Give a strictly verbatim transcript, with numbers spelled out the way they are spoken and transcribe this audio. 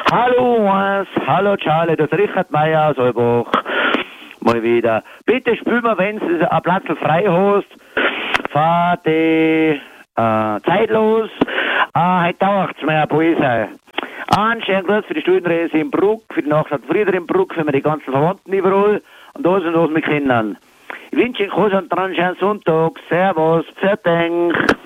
Hallo Hans, hallo Charlie, das ist Richard Meier aus Olbach. Mal wieder. Bitte spül mir, wenn du ein Platz frei hast, fahr die äh, zeitlos. Äh, heute dauert es mir ein Poesie. Ein schönen Gruß für die Studienreise in Bruck, für die Nachstadt Frieder in Bruck, für die ganzen Verwandten überall und das und das mit Kindern. Ich wünsche Ihnen einen schönen Sonntag. Servus, Pfiat.